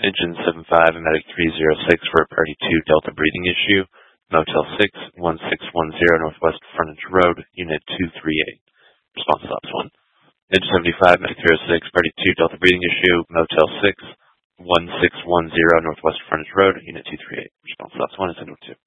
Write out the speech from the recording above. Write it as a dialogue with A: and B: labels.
A: Engine 75 and Medic 306 for a Party 2 Delta breathing issue. Motel 6, 1610 Northwest Frontage Road, Unit 238. Response stops 1. Engine 75, Medic 306, Party 2 Delta breathing issue. Motel 6, 1610 Northwest Frontage Road, Unit 238. Response stops 1 and signal 2.